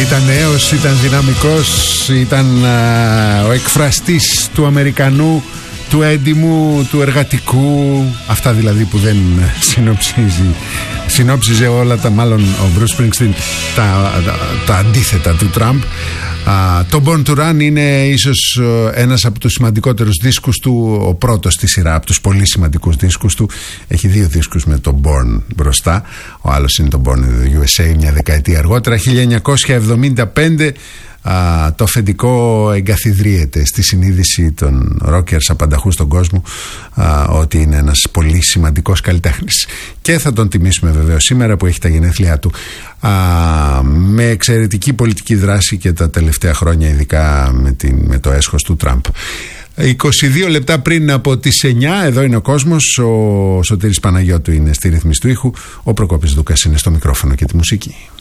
Ήταν νέος, ήταν δυναμικός, ήταν ο εκφραστής του Αμερικανού, του έντιμου, του εργατικού. Αυτά δηλαδή που δεν συνόψιζε όλα τα, μάλλον ο Bruce Springsteen, τα αντίθετα του Τραμπ. Το Born to Run είναι ίσως ένας από τους σημαντικότερους δίσκους του, ο πρώτος στη σειρά από τους πολύ σημαντικούς δίσκους του. Έχει 2 δίσκους με το Born μπροστά, ο άλλος είναι το Born in the USA μια δεκαετία αργότερα. 1975 το αφεντικό εγκαθιδρύεται στη συνείδηση των rockers απανταχού στον κόσμο ότι είναι ένας πολύ σημαντικός καλλιτέχνης, και θα τον τιμήσουμε βεβαίως σήμερα που έχει τα γενέθλιά του, με εξαιρετική πολιτική δράση και τα τελευταία χρόνια, ειδικά με το έσχος του Τραμπ. 22 λεπτά πριν από τις 9, εδώ είναι ο κόσμος. Ο Σωτήρης Παναγιώτου είναι στη ρύθμιση του ήχου, ο Προκόπης Δούκας είναι στο μικρόφωνο και τη μουσική.